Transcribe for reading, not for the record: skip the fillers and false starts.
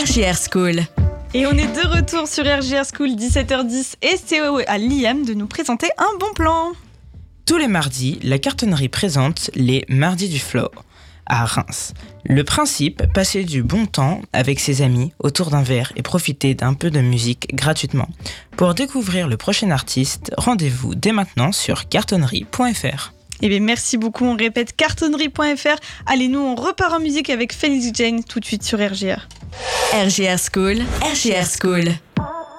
RJR School. Et on est de retour sur RJR School, 17h10, et c'est à Liam de nous présenter un bon plan. Tous les mardis, la cartonnerie présente les Mardis du Flow à Reims. Le principe, passer du bon temps avec ses amis autour d'un verre et profiter d'un peu de musique gratuitement. Pour découvrir le prochain artiste, rendez-vous dès maintenant sur cartonnerie.fr. Eh bien merci beaucoup, on répète cartonnerie.fr. Allez, nous on repart en musique avec Felix Jane tout de suite sur RJR. RJR School, RJR School.